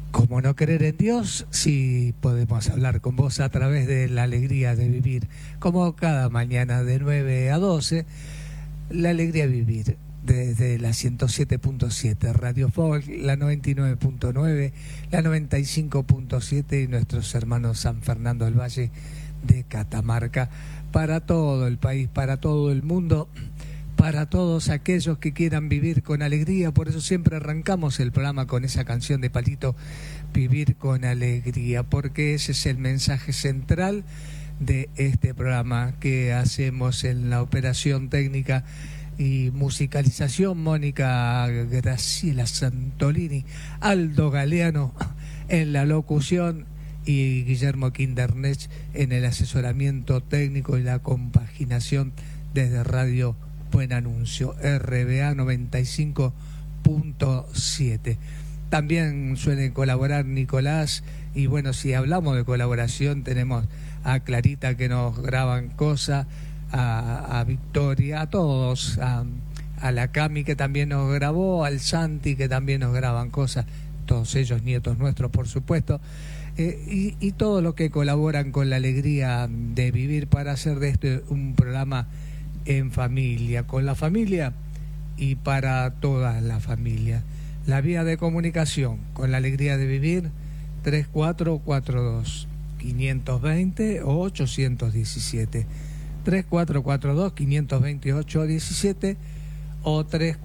¿Cómo no creer en Dios? Sí, podemos hablar con vos a través de la alegría de vivir. Como cada mañana de 9 a 12, la alegría de vivir. Desde la 107.7 Radio Folk, la 99.9, la 95.7 y nuestros hermanos San Fernando del Valle de Catamarca. Para todo el país, para todo el mundo, para todos aquellos que quieran vivir con alegría. Por eso siempre arrancamos el programa con esa canción de Palito, Vivir con Alegría, porque ese es el mensaje central de este programa que hacemos en la operación técnica y musicalización. Mónica Graciela Santolini, Aldo Galeano en la locución y Guillermo Quindernech en el asesoramiento técnico y la compaginación desde Radio Buen Anuncio, RBA 95.7. También suelen colaborar Nicolás, y bueno, si hablamos de colaboración tenemos a Clarita que nos graban cosas, a Victoria, a todos, a la Cami que también nos grabó, al Santi que también nos graban cosas, todos ellos nietos nuestros por supuesto, y todos los que colaboran con la alegría de vivir para hacer de este un programa en familia, con la familia y para toda la familia. La vía de comunicación con la alegría de vivir, 3442-520 o 817, 3442-528-17 o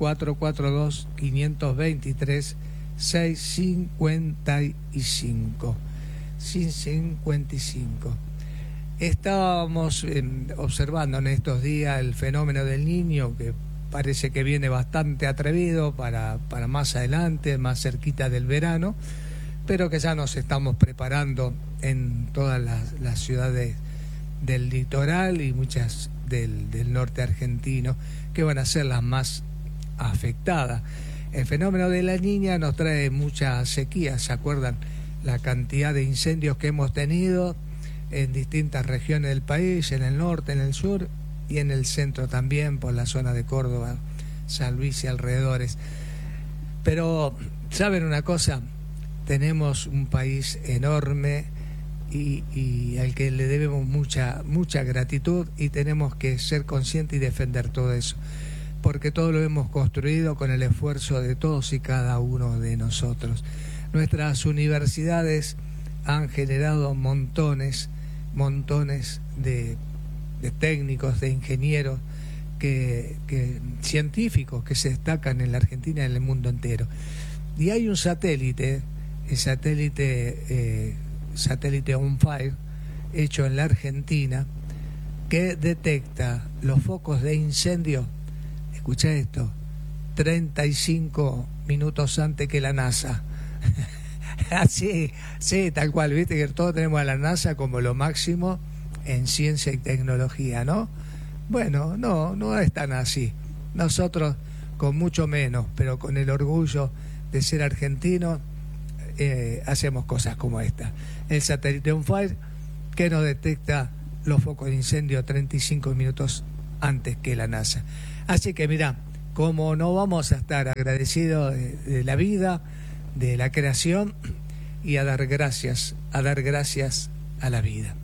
3442-523-655. 55. Estábamos observando en estos días el fenómeno del Niño, que parece que viene bastante atrevido para más adelante, más cerquita del verano, pero que ya nos estamos preparando en todas las ciudades del litoral y muchas del norte argentino, que van a ser las más afectadas. El fenómeno de la Niña nos trae mucha sequía. ¿Se acuerdan la cantidad de incendios que hemos tenido en distintas regiones del país, en el norte, en el sur y en el centro también, por la zona de Córdoba, San Luis y alrededores? Pero, ¿saben una cosa? Tenemos un país enorme y al que le debemos mucha gratitud, y tenemos que ser conscientes y defender todo eso, porque todo lo hemos construido con el esfuerzo de todos y cada uno de nosotros. Nuestras universidades han generado montones de técnicos, de ingenieros, científicos que se destacan en la Argentina y en el mundo entero. Y hay un satélite, el satélite On Fire, hecho en la Argentina, que detecta los focos de incendio, escucha esto, 35 minutos antes que la NASA. Sí, tal cual, viste que todos tenemos a la NASA como lo máximo en ciencia y tecnología, ¿no? Bueno, no es tan así. Nosotros con mucho menos, pero con el orgullo de ser argentinos, hacemos cosas como esta. El satélite On Fire, que nos detecta los focos de incendio 35 minutos antes que la NASA. Así que mirá, como no vamos a estar agradecidos de la vida, de la creación, y a dar gracias a la vida.